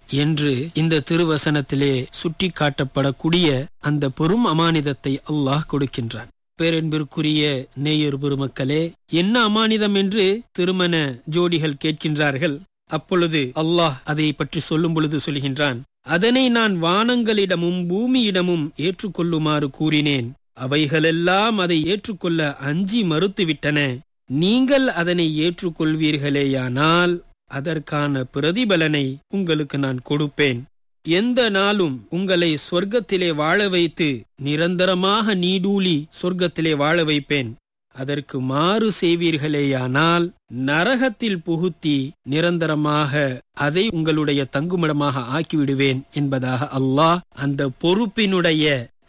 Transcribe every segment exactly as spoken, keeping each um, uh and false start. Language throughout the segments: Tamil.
என்று இந்த திருவசனத்திலே சுட்டி காட்டப்படக்கூடிய அந்த பெரும் அமானிதத்தை அல்லாஹ் கொடுக்கின்றான். பேரன்பிற்குரிய நேயர் பெருமக்களே, என்ன அமானிதம் என்று திருமண ஜோடிகள் கேட்கின்றார்கள். அப்பொழுது அல்லாஹ் அதை பற்றி சொல்லும் பொழுது சொல்கின்றான், அதனை நான் வானங்களிடமும் பூமியிடமும் ஏற்றுக்கொள்ளுமாறு கூறினேன். அவைகளெல்லாம் அதை ஏற்றுக்கொள்ள அஞ்சி மறுத்துவிட்டன. நீங்கள் அதனை ஏற்றுக்கொள்வீர்களேயானால் அதற்கான பிரதிபலனை உங்களுக்கு நான் கொடுப்பேன். எந்த நாளும் உங்களை சொர்க்கத்திலே வாழ வைத்து நிரந்தரமாக நீடூழி சொர்க்கத்திலே வாழ வைப்பேன். அதற்கு மாறு செய்வீர்களேயானால் நரகத்தில் புகுத்தி நிரந்தரமாக அதை உங்களுடைய தங்குமிடமாக ஆக்கிவிடுவேன் என்பதாக அல்லாஹ் அந்த பொறுப்பினுடைய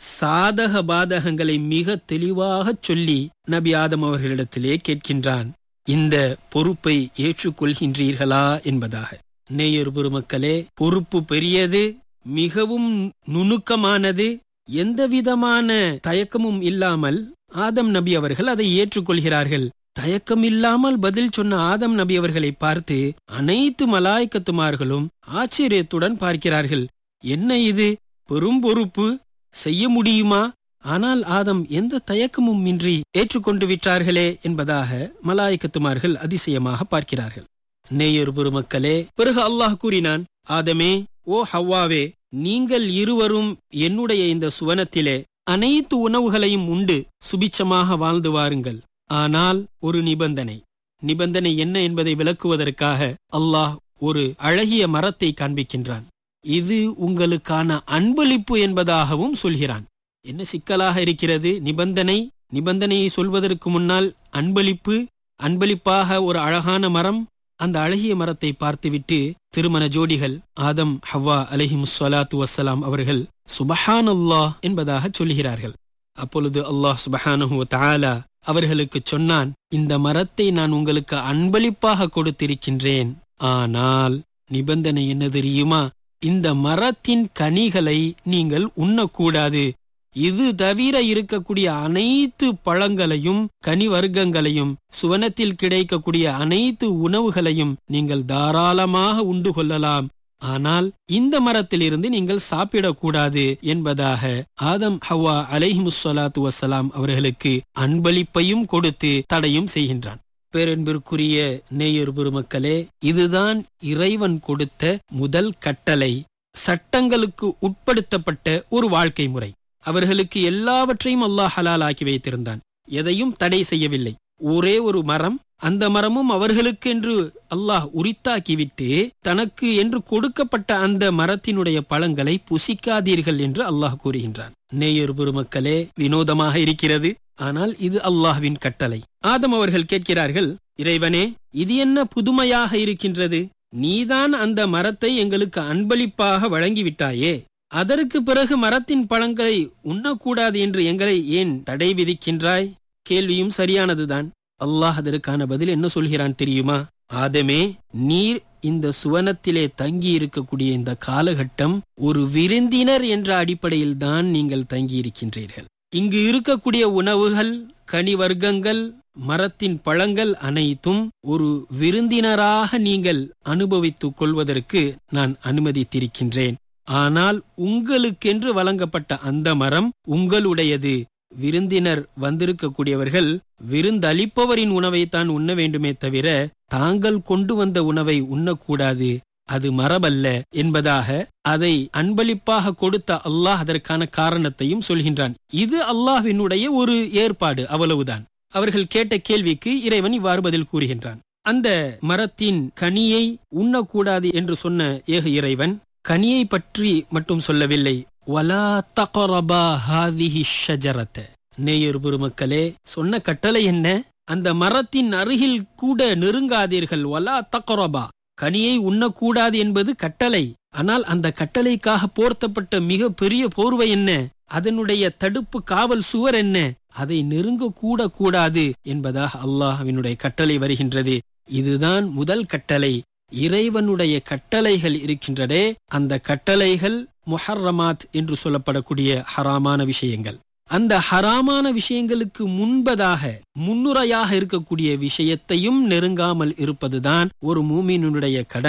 சாதக பாதகங்களை மிக தெளிவாக சொல்லி நபி ஆதம் அவர்களிடத்திலே கேட்கின்றான். இந்த பொறுப்பை ஏற்றுக்கொள்கின்றீர்களா என்பதாக. நேயர் பெருமக்களே, பொறுப்பு பெரியது, மிகவும் நுணுக்கமானது. எந்தவிதமான தயக்கமும் இல்லாமல் ஆதம் நபி அவர்கள் அதை ஏற்றுக்கொள்கிறார்கள். தயக்கம் இல்லாமல் பதில் சொன்ன ஆதம் நபி அவர்களை பார்த்து அனைத்து மலாய்க்கத்துமார்களும் ஆச்சரியத்துடன் பார்க்கிறார்கள். என்ன இது, பெரும் பொறுப்பு, செய்ய முடியுமா? ஆனால் ஆதம் எந்த தயக்கமும் இன்றி ஏற்றுக்கொண்டு விட்டார்களே என்பதாக மலாய்க்கத்துமார்கள் அதிசயமாக பார்க்கிறார்கள். நேயர் பெருமக்களே, பிறகு அல்லாஹ் கூறினான், ஆதமே, ஓ ஹவ்வாவே, நீங்கள் இருவரும் என்னுடைய இந்த சுவனத்திலே அனைத்து உணவுகளையும் உண்டு சுபிச்சமாக வாழ்ந்து வாருங்கள். ஆனால் ஒரு நிபந்தனை. நிபந்தனை என்ன என்பதை விளக்குவதற்காக அல்லாஹ் ஒரு அழகிய மரத்தை காண்பிக்கின்றான். இது உங்களுக்கான அன்பளிப்பு என்பதாகவும் சொல்கிறான். என்ன சிக்கலாக இருக்கிறது? நிபந்தனை நிபந்தனையை சொல்வதற்கு முன்னால் அன்பளிப்பு, அன்பளிப்பாக ஒரு அழகான மரம். அந்த அழகிய மரத்தை பார்த்துவிட்டு திருமண ஜோடிகள் ஆதம் ஹவ்வா அலைஹிமுஸ்ஸலாத்து வஸ்ஸலாம் அவர்கள் சுபஹானல்லாஹ் என்பதாக சொல்கிறார்கள். அப்பொழுது அல்லாஹ் சுபஹானஹு வ தஆலா அவர்களுக்கு சொன்னான், இந்த மரத்தை நான் உங்களுக்கு அன்பளிப்பாக கொடுத்திருக்கின்றேன். ஆனால் நிபந்தனை என்ன தெரியுமா? இந்த மரத்தின் கனிகளை நீங்கள் உண்ணக்கூடாது. இது தவிர இருக்கக்கூடிய அனைத்து பழங்களையும் கனி வர்க்கங்களையும் சுவனத்தில் கிடைக்கக்கூடிய அனைத்து உணவுகளையும் நீங்கள் தாராளமாக உண்டு கொள்ளலாம். ஆனால் இந்த மரத்திலிருந்து நீங்கள் சாப்பிடக்கூடாது என்பதாக ஆதம் ஹவ்வா அலைஹிமுஸ்ஸலாத்து வஸ்ஸலாம் அவர்களுக்கு அன்பளிப்பையும் கொடுத்து தடையும் செய்கின்றான். பேரன்பிற்குரிய நேயர் பெருமக்களே, இதுதான் இறைவன் கொடுத்த முதல் கட்டளை. சட்டங்களுக்கு உட்படுத்தப்பட்ட ஒரு வாழ்க்கை முறை. அவர்களுக்கு எல்லாவற்றையும் அல்லாஹ் ஹலால் ஆக்கி வைத்திருந்தான். எதையும் தடை செய்யவில்லை. ஒரே ஒரு மரம், அந்த மரமும் அவர்களுக்கு என்று அல்லாஹ் உரித்தாக்கிவிட்டு தனக்கு என்று கொடுக்கப்பட்ட அந்த மரத்தினுடைய பழங்களை புசிக்காதீர்கள் என்று அல்லாஹ் கூறுகின்றான். நேயர் பெருமக்களே, வினோதமாக இருக்கிறது, ஆனால் இது அல்லாஹ்வின் கட்டளை. ஆதம் அவர்கள் கேட்கிறார்கள், இறைவனே, இது என்ன புதுமையாக இருக்கின்றது? நீதான் அந்த மரத்தை எங்களுக்கு அன்பளிப்பாக வழங்கிவிட்டாயே, அதற்கு பிறகு மரத்தின் பழங்களை உண்ணக்கூடாது என்று எங்களை ஏன் தடை விதிக்கின்றாய்? கேள்வியும் சரியானதுதான். அல்லாஹ் அதற்கான பதில் என்ன சொல்கிறான் தெரியுமா? ஆதமே, நீர் இந்த சுவனத்திலே தங்கி இருக்கக்கூடிய இந்த காலகட்டம் ஒரு விருந்தினர் என்ற அடிப்படையில் தான் நீங்கள் தங்கி இருக்கின்றீர்கள். இங்கு இருக்கக்கூடிய உணவுகள், கனி வர்க்கங்கள், மரத்தின் பழங்கள் அனைத்தும் ஒரு விருந்தினராக நீங்கள் அனுபவித்துக் கொள்வதற்கு நான் அனுமதித்திருக்கின்றேன். ஆனால் உங்களுக்கென்று வழங்கப்பட்ட அந்த மரம் உங்களுடையது. விருந்தினர் வந்திருக்கக்கூடியவர்கள் விருந்தளிப்பவரின் உணவைத்தான் உண்ண வேண்டுமே தவிர தாங்கள் கொண்டு வந்த உணவை உண்ணக்கூடாது, அது மரபல்ல என்பதாக அதை அன்பளிப்பாக கொடுத்த அல்லாஹ் அதற்கான காரணத்தையும் சொல்கின்றான். இது அல்லாஹ்வினுடைய ஒரு ஏற்பாடு, அவ்வளவுதான். அவர்கள் கேட்ட கேள்விக்கு இறைவன் இவ்வாறு பதில் கூறுகின்றான். அந்த மரத்தின் கனியை உண்ணக்கூடாது என்று சொன்ன ஏக இறைவன் கனியை பற்றி மட்டும் சொல்லவில்லை. வலா தக்ரபா ஹாதிஹி ஷஜரத. நேயர் பெருமக்களே, சொன்ன கட்டளை என்ன? அந்த மரத்தின் அருகில் கூட நெருங்காதீர்கள். வலா தக்ரபா, கனியை உண்ணக்கூடாது என்பது கட்டளை. ஆனால் அந்த கட்டளைக்காக போர்த்தப்பட்ட மிக பெரிய போர்வை என்ன? அதனுடைய தடுப்பு காவல் சுவர் என்ன? அதை நெருங்க கூட கூடாது என்பதாக அல்லாஹ்வினுடைய கட்டளை வருகின்றது. இதுதான் முதல் கட்டளை. இறைவனுடைய கட்டளைகள் இருக்கின்றதே, அந்த கட்டளைகள் முஹர்ரமாத் என்று சொல்லப்படக்கூடிய ஹராமான விஷயங்கள். அந்த ஹராமான விஷயங்களுக்கு முன்பதாக முன்னுரையாக இருக்கக்கூடிய விஷயத்தையும் நெருங்காமல் இருப்பதுதான் ஒரு மூமினுடைய கடமை.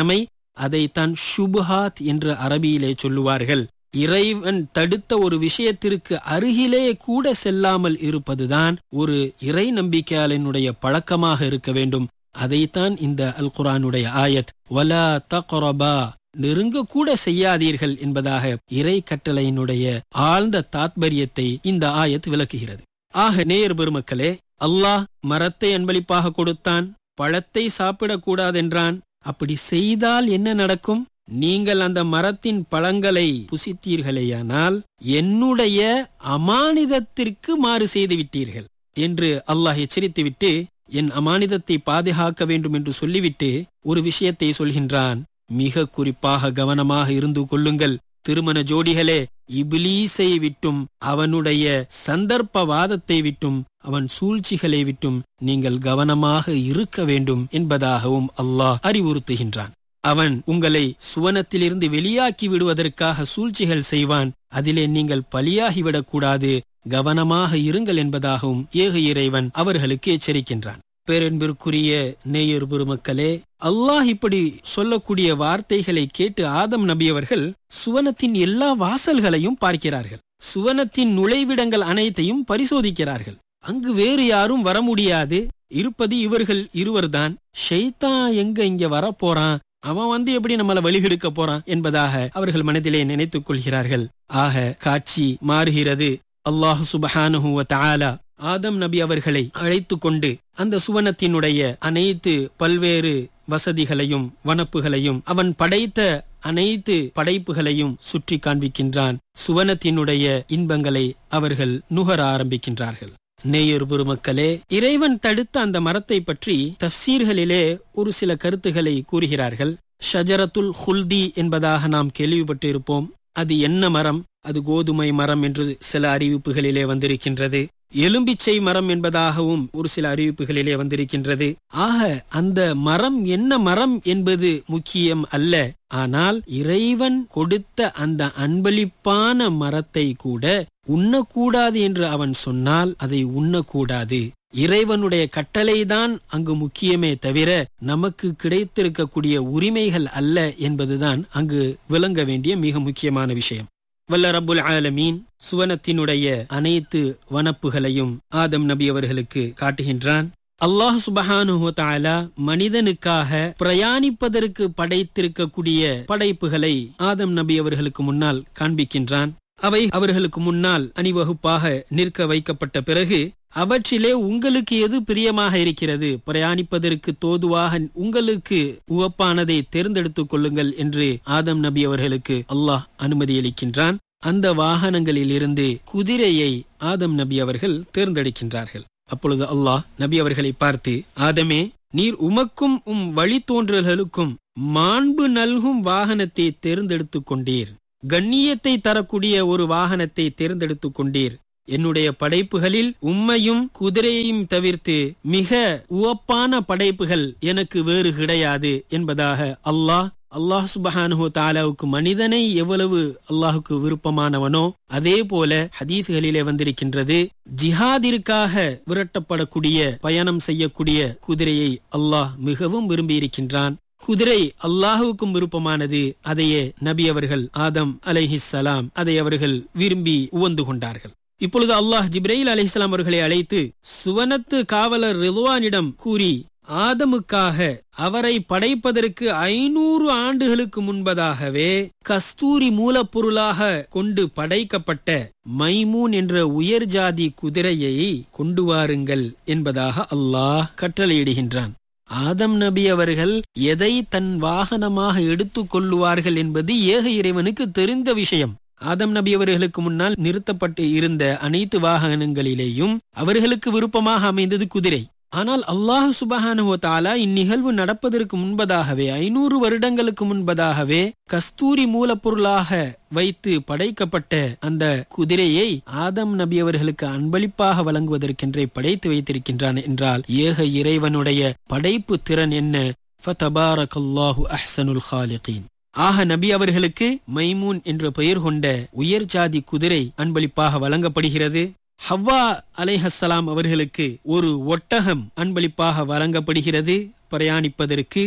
அதைத்தான் ஷுபுஹாத் என்று அரபியிலே சொல்லுவார்கள். இறைவன் தடுத்த ஒரு விஷயத்திற்கு அருகிலே கூட செல்லாமல் இருப்பதுதான் ஒரு இறை நம்பிக்கையாளனுடைய பழக்கமாக இருக்க வேண்டும். அதைத்தான் இந்த அல் குர்ஆனுடைய ஆயத் வலா தக்ரபா, நெருங்க கூட செய்யாதீர்கள் என்பதாக இறை கட்டளையினுடைய ஆழ்ந்த தாத்பரியத்தை இந்த ஆயத் விளக்குகிறது. ஆக நேயர் பெருமக்களே, அல்லாஹ் மரத்தை அன்பளிப்பாக கொடுத்தான், பழத்தை சாப்பிடக்கூடாதென்றான். அப்படி செய்தால் என்ன நடக்கும்? நீங்கள் அந்த மரத்தின் பழங்களை புசித்தீர்களேயானால் என்னுடைய அமானிதத்திற்கு மாறு செய்து விட்டீர்கள் என்று அல்லாஹ் எச்சரித்துவிட்டு, என் அமானிதத்தை பாதுகாக்க வேண்டும் என்று சொல்லிவிட்டு ஒரு விஷயத்தை சொல்கின்றான். மிக குறிப்பாக கவனமாக இருந்து கொள்ளுங்கள் திருமண ஜோடிகளே, இபிலீசை விட்டும் அவனுடைய சந்தர்ப்பவாதத்தை விட்டும் அவன் சூழ்ச்சிகளை விட்டும் நீங்கள் கவனமாக இருக்க வேண்டும் என்பதாகவும் அல்லாஹ் அறிவுறுத்துகின்றான். அவன் உங்களை சுவனத்திலிருந்து வெளியாக்கி விடுவதற்காக சூழ்ச்சிகள் செய்வான், அதிலே நீங்கள் பலியாகிவிடக்கூடாது, கவனமாக இருங்கள் என்பதாகவும் ஏக இறைவன் அவர்களுக்கு எச்சரிக்கின்றான். பேரன்பிற்குரிய நேயர் பெருமக்களே, அல்லாஹ் இப்படி சொல்லக்கூடிய வார்த்தைகளை கேட்டு ஆதம் நபி அவர்கள் சுவனத்தின் எல்லா வாசல்களையும் பார்க்கிறார்கள். சுவனத்தின் நுழைவிடங்கள் அனைத்தையும் பரிசோதிக்கிறார்கள். அங்கு வேறு யாரும் வர முடியாது, இருப்பது இவர்கள் இருவர்தான். ஷைத்தான் எங்க இங்க வரப்போறான், அவன் வந்து எப்படி நம்மள வழிகெடுக்க போறான் என்பதாக அவர்கள் மனதிலே நினைத்துக் கொள்கிறார்கள். ஆக காட்சி மாறுகிறது. அல்லாஹ் சுப்ஹானஹு வ தஆலா ஆதம் நபி அவர்களை அழைத்து கொண்டு அந்த சுவனத்தினுடைய அனைத்து பல்வேறு வசதிகளையும் வனப்புகளையும் அவன் படைத்த அனைத்து படைப்புகளையும் சுற்றி காண்பிக்கின்றான். சுவனத்தினுடைய இன்பங்களை அவர்கள் நுகர ஆரம்பிக்கின்றார்கள். நேயர் பெருமக்களே, இறைவன் தடுத்த அந்த மரத்தை பற்றி தஃப்சீர்களிலே ஒரு சில கருத்துக்களை கூறுகிறார்கள். ஷஜரத்துல் ஹுல்தி என்பதாக நாம் கேள்விப்பட்டு இருப்போம். அது என்ன மரம்? அது கோதுமை மரம் என்று சில அறிவிப்புகளிலே வந்திருக்கின்றது. எலும்பிச்சை மரம் என்பதாகவும் ஒரு சில அறிவிப்புகளிலே வந்திருக்கின்றது. ஆக அந்த மரம் என்ன மரம் என்பது முக்கியம் அல்ல. ஆனால் இறைவன் கொடுத்த அந்த அன்பளிப்பான மரத்தை கூட உண்ணக்கூடாது என்று அவன் சொன்னால் அதை உண்ணக்கூடாது. இறைவனுடைய கட்டளைதான் அங்கு முக்கியமே தவிர நமக்கு கிடைத்திருக்கக்கூடிய உரிமைகள் அல்ல என்பதுதான் அங்கு விளங்க வேண்டிய மிக முக்கியமான விஷயம். வல்ல ரப்புல் ஆலமீன் சுவனத்தினுடைய அனைத்து வனப்புகளையும் ஆதம் நபி அவர்களுக்கு காட்டுகின்றான். அல்லாஹ் சுப்ஹானஹு வ தஆலா மனிதனுக்காக பிரயாணிப்பதற்கு படைத்திருக்கக்கூடிய படைப்புகளை ஆதம் நபி அவர்களுக்கு முன்னால் காண்பிக்கின்றான். அவை அவர்களுக்கு முன்னால் அணிவகுப்பாக நிற்க வைக்கப்பட்ட பிறகு அவற்றிலே உங்களுக்கு எது பிரியமாக இருக்கிறது, பிரயாணிப்பதற்கு தோதுவாக உங்களுக்கு உவப்பானதை தேர்ந்தெடுத்துக் கொள்ளுங்கள் என்று ஆதம் நபி அவர்களுக்கு அல்லாஹ் அனுமதி அளிக்கின்றான். அந்த வாகனங்களில் இருந்து குதிரையை ஆதம் நபி அவர்கள் தேர்ந்தெடுக்கின்றார்கள். அப்பொழுது அல்லாஹ் நபி அவர்களை பார்த்து, ஆதமே, நீர் உமக்கும் உம் வழித்தோன்றல்களுக்கும் மாண்பு நல்கும் வாகனத்தை தேர்ந்தெடுத்துக் கொண்டீர், கண்ணியத்தை தரக்கூடிய ஒரு வாகனத்தை தேர்ந்தெடுத்துக் கொண்டீர். என்னுடைய படைப்புகளில் உம்மையும் குதிரையையும் தவிர்த்து மிக உவப்பான படைப்புகள் எனக்கு வேறு கிடையாது என்பதாக அல்லாஹ் அல்லாஹ் சுப்ஹானஹு வ தஆலாவுக்கு மனிதனை எவ்வளவு அல்லாஹுக்கு விருப்பமானவனோ அதே போல ஹதீஸ்களிலே வந்திருக்கின்றது, ஜிஹாதிற்காக விரட்டப்படக்கூடிய பயணம் செய்யக்கூடிய குதிரையை அல்லாஹ் மிகவும் விரும்பி இருக்கின்றான். குதிரை அல்லாஹுவுக்கும் விருப்பமானது. அதையே நபி அவர்கள் ஆதம் அலைஹிஸ்ஸலாம் அதை அவர்கள் விரும்பி உவந்து கொண்டார்கள். இப்பொழுது அல்லாஹ் ஜிப்ரீல் அலைஹிஸ்ஸலாம் அவர்களை அழைத்து சுவனத்து காவலர் ரிதுவானிடம் கூறி, ஆதமுக்காக அவரை படைப்பதற்கு ஐநூறு ஆண்டுகளுக்கு முன்பதாகவே கஸ்தூரி மூலப்பொருளாக கொண்டு படைக்கப்பட்ட மைமூன் என்ற உயர் ஜாதி குதிரையை கொண்டு வாருங்கள் என்பதாக அல்லாஹ் கட்டளையிடுகின்றான். ஆதம் நபி அவர்கள் எதை தன் வாகனமாக எடுத்துக் கொள்ளுவார்கள் என்பது ஏக இறைவனுக்கு தெரிந்த விஷயம். ஆதம் நபி அவர்களுக்கு முன்னால் நிறுத்தப்பட்டு இருந்த அனைத்து வாகனங்களிலேயும் அவர்களுக்கு விருப்பமாக அமைந்தது குதிரை. ஆனால் அல்லாஹ் சுப்ஹானஹு வ தஆலா இந்நிகழ்வு நடப்பதற்கு முன்பதாகவே ஐநூறு வருடங்களுக்கு முன்பதாகவே கஸ்தூரி மூலப்பொருளாக வைத்து படைக்கப்பட்ட அந்த குதிரையை ஆதம் நபி அவர்களுக்கு அன்பளிப்பாக வழங்குவதற்கென்றே படைத்து வைத்திருக்கின்றான் என்றால் ஏக இறைவனுடைய படைப்பு திறன் என்ன! ஃபதபாரக்கல்லாஹு அஹ்ஸனுல் காலிகீன். ஆக நபி அவர்களுக்கு மைமூன் என்ற பெயர் கொண்ட உயர் ஜாதி குதிரை அன்பளிப்பாக வழங்கப்படுகிறது. ஹவ்வா அலைஹஸ்ஸலாம் அவர்களுக்கு ஒரு ஒட்டகம் அன்பளிப்பாக வழங்கப்படுகிறது பிரயாணிப்பதற்கு.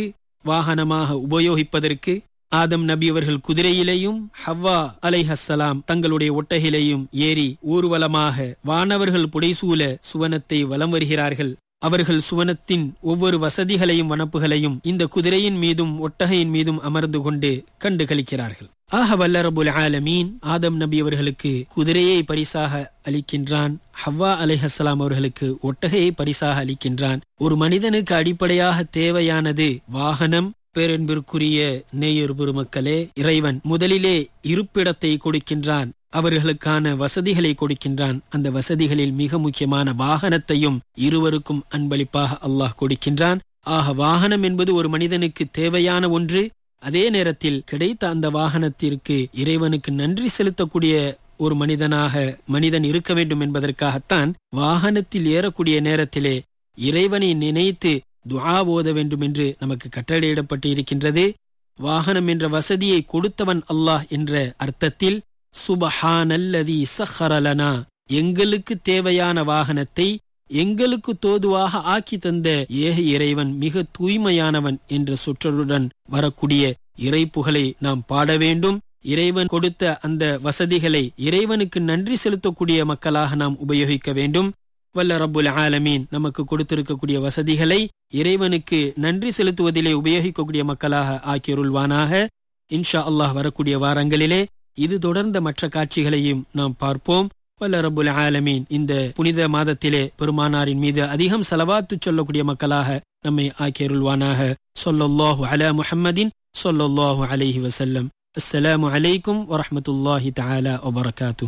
வாகனமாக உபயோகிப்பதற்கு ஆதம் நபி அவர்கள் குதிரையிலேயும் ஹவ்வா அலைஹஸ்ஸலாம் தங்களுடைய ஒட்டகையிலேயும் ஏறி ஊர்வலமாக வானவர்கள் புடைசூழ சுவனத்தை வலம் வருகிறார்கள். அவர்கள் சுவனத்தின் ஒவ்வொரு வசதிகளையும் வனப்புகளையும் இந்த குதிரையின் மீதும் ஒட்டகையின் மீதும் அமர்ந்து கொண்டு கண்டு களிக்கிறார்கள். ஆக வல்ல ரப்புல் ஆலமீன் ஆதம் நபி அவர்களுக்கு குதிரையை பரிசாக அளிக்கின்றான், ஹவ்வா அலைஹஸ்ஸலாம் அவர்களுக்கு ஒட்டகையை பரிசாக அளிக்கின்றான். ஒரு மனிதனுக்கு அடிப்படையாக தேவையானது வாகனம். பேரன்பிற்குரிய நேயர் பெருமக்களே, இறைவன் முதலிலே இருப்பிடத்தை கொடுக்கின்றான், அவர்களுக்கான வசதிகளை கொடுக்கின்றான். அந்த வசதிகளில் மிக முக்கியமான வாகனத்தையும் இருவருக்கும் அன்பளிப்பாக அல்லாஹ் கொடுக்கின்றான். ஆக வாகனம் என்பது ஒரு மனிதனுக்கு தேவையான ஒன்று. அதே நேரத்தில் கிடைத்த அந்த வாகனத்திற்கு இறைவனுக்கு நன்றி செலுத்தக்கூடிய ஒரு மனிதனாக மனிதன் இருக்க வேண்டும் என்பதற்காகத்தான் வாகனத்தில் ஏறக்கூடிய நேரத்திலே இறைவனை நினைத்து துஆ ஓத வேண்டும் என்று நமக்கு கட்டளையிடப்பட்டு இருக்கின்றது. வாகனம் என்ற வசதியை கொடுத்தவன் அல்லாஹ் என்ற அர்த்தத்தில் சுபஹானல்லதி ஸஹர லனா, எங்களுக்கு தேவையான வாகனத்தை எங்களுக்கு தோதுவாக ஆக்கி தந்த ஏக இறைவன் மிக தூய்மையானவன் என்ற சொற்றொடருடன் வரக்கூடிய இறை புகழை நாம் பாட வேண்டும். இறைவன் கொடுத்த அந்த வசதிகளை இறைவனுக்கு நன்றி செலுத்தக்கூடிய மக்களாக நாம் உபயோகிக்க வேண்டும். வல்ல ரப்புல் ஆலமீன் நமக்கு கொடுத்திருக்கக்கூடிய வசதிகளை இறைவனுக்கு நன்றி செலுத்துவதிலே உபயோகிக்கக்கூடிய மக்களாக ஆக்கியருள்வானாக. இன்ஷா அல்லாஹ் வரக்கூடிய வாரங்களிலே இது தொடர்ந்த மற்ற காட்சிகளையும் நாம் பார்ப்போம். வல்ல ரப்புல் ஆலமீன் இந்த புனித மாதத்திலே பெருமானாரின் மீது அதிகம் ஸலவாத்து சொல்லக்கூடிய மக்களாக நம்மை ஆக்கியருள்வானாக. ஸல்லல்லாஹு அலா முஹம்மதின் ஸல்லல்லாஹு அலைஹி வஸல்லம். அஸ்ஸலாமு அலைக்கும் வரஹ்மத்துல்லாஹி தஆலா வபரகாத்துஹு.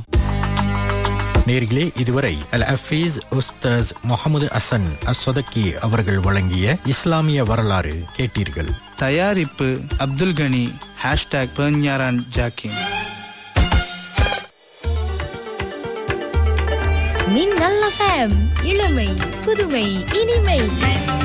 நேர்களே, இதுவரை அல் ஹஃபீஸ் உஸ்தாஸ் முகமது ஹசன் அஸ்ஸதகி அவர்கள் வழங்கிய இஸ்லாமிய வரலாறு கேட்டீர்கள். தயாரிப்பு அப்துல் கனி. ஹேஷ்டாக் பெர்ஞாரான் ஜாக்கின். மின்னல் எஃப்எம், இளமை புதுமை இனிமை.